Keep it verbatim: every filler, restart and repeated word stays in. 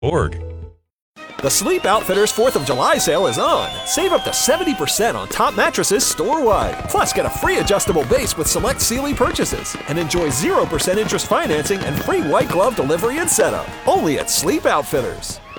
Org. The Sleep Outfitters fourth of July sale is on. Save up to seventy percent on top mattresses store-wide. Plus, get a free adjustable base with select Sealy purchases. And enjoy zero percent interest financing and free white glove delivery and setup. Only at Sleep Outfitters.